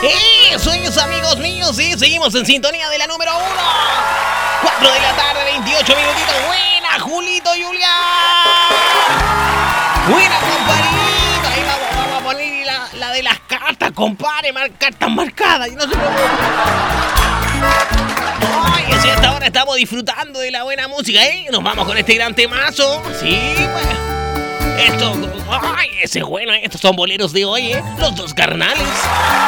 Eso es, amigos míos, sí, seguimos en sintonía de la número 1. 4 de la tarde, 28 minutitos. Buena, Julito, Julián. Buena, compadrito. Ahí vamos a poner la de las cartas, compadre. Cartas marcadas. No se preocupe. Ay, si hasta ahora estamos disfrutando de la buena música, ¿eh? Nos vamos con este gran temazo. Sí, bueno. Esto, ay, ese es bueno, estos son boleros de hoy, ¿eh? Los dos carnales.